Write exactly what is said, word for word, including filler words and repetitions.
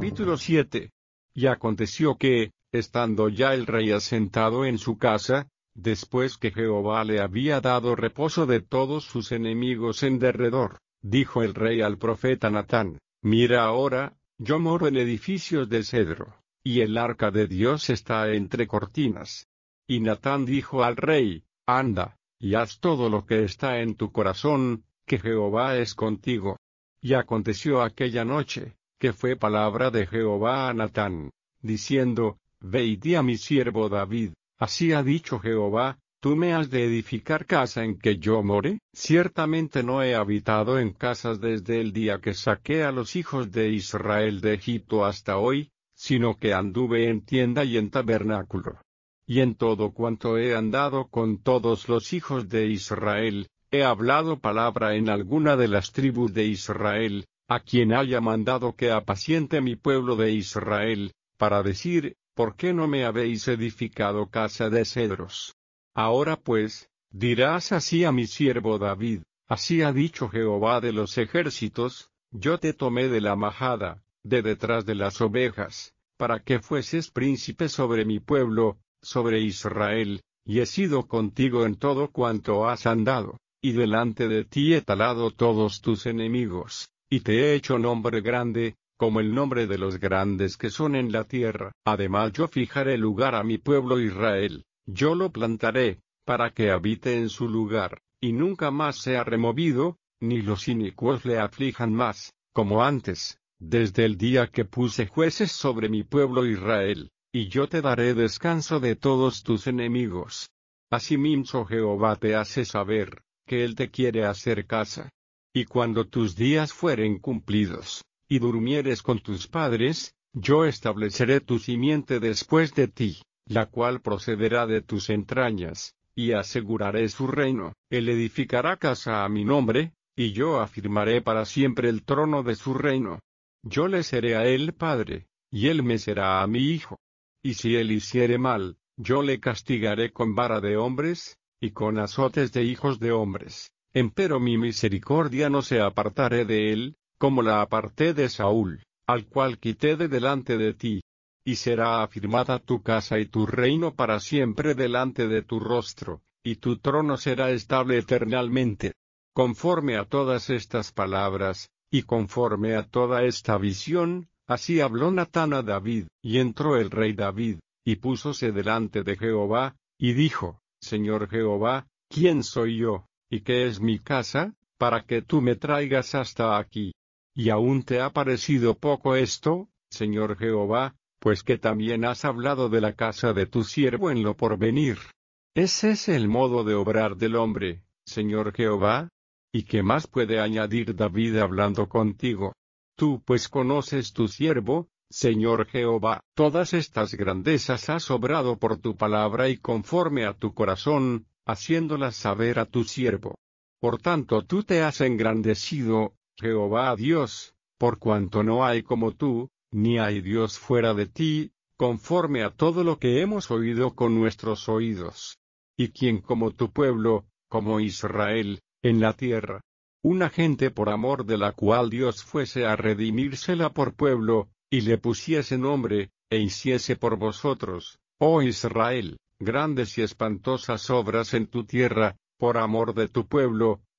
Capítulo siete. Y aconteció que, estando ya el rey asentado en su casa, después que Jehová le había dado reposo de todos sus enemigos en derredor, dijo el rey al profeta Natán: Mira ahora, yo moro en edificios de cedro, y el arca de Dios está entre cortinas. Y Natán dijo al rey: Anda, y haz todo lo que está en tu corazón, que Jehová es contigo. Y aconteció aquella noche, que fue palabra de Jehová a Natán, diciendo: Ve y di a mi siervo David, así ha dicho Jehová, ¿tú me has de edificar casa en que yo more? Ciertamente no he habitado en casas desde el día que saqué a los hijos de Israel de Egipto hasta hoy, sino que anduve en tienda y en tabernáculo. Y en todo cuanto he andado con todos los hijos de Israel, he hablado palabra en alguna de las tribus de Israel, a quien haya mandado que apaciente mi pueblo de Israel, para decir: ¿por qué no me habéis edificado casa de cedros? Ahora pues, dirás así a mi siervo David: así ha dicho Jehová de los ejércitos, yo te tomé de la majada, de detrás de las ovejas, para que fueses príncipe sobre mi pueblo, sobre Israel, y he sido contigo en todo cuanto has andado, y delante de ti he talado todos tus enemigos, y te he hecho nombre grande, como el nombre de los grandes que son en la tierra. Además yo fijaré lugar a mi pueblo Israel, yo lo plantaré, para que habite en su lugar, y nunca más sea removido, ni los inicuos le aflijan más, como antes, desde el día que puse jueces sobre mi pueblo Israel, y yo te daré descanso de todos tus enemigos. Asimismo Jehová te hace saber, que él te quiere hacer casa. Y cuando tus días fueren cumplidos, y durmieres con tus padres, yo estableceré tu simiente después de ti, la cual procederá de tus entrañas, y aseguraré su reino. Él edificará casa a mi nombre, y yo afirmaré para siempre el trono de su reino. Yo le seré a él padre, y él me será a mi hijo. Y si él hiciere mal, yo le castigaré con vara de hombres, y con azotes de hijos de hombres. Empero mi misericordia no se apartaré de él, como la aparté de Saúl, al cual quité de delante de ti. Y será afirmada tu casa y tu reino para siempre delante de tu rostro, y tu trono será estable eternalmente. Conforme a todas estas palabras, y conforme a toda esta visión, así habló Natán a David. Y entró el rey David, y púsose delante de Jehová, y dijo: Señor Jehová, ¿quién soy yo, y qué es mi casa, para que tú me traigas hasta aquí? ¿Y aún te ha parecido poco esto, Señor Jehová, pues que también has hablado de la casa de tu siervo en lo porvenir? ¿Ese es el modo de obrar del hombre, Señor Jehová? ¿Y qué más puede añadir David hablando contigo? Tú pues conoces tu siervo, Señor Jehová, todas estas grandezas has obrado por tu palabra y conforme a tu corazón, haciéndolas saber a tu siervo. Por tanto tú te has engrandecido, Jehová Dios, por cuanto no hay como tú, ni hay Dios fuera de ti, conforme a todo lo que hemos oído con nuestros oídos. Y quien como tu pueblo, como Israel, en la tierra. Una gente por amor de la cual Dios fuese a redimírsela por pueblo, y le pusiese nombre, e hiciese por vosotros, oh Israel, grandes y espantosas obras en tu tierra, por amor de tu pueblo,